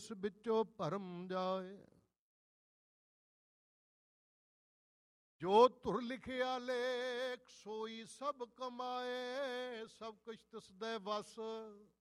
ਤਿਸ ਵਿੱਚੋਂ ਭਰਮ ਜਾਏ। ਜੋ ਧੁਰ ਲਿਖਿਆ ਲੇਖ ਸੋਈ ਸਭ ਕਮਾਏ, ਸਭ ਕੁਛ ਤਿਸ ਦੇ ਵਸ।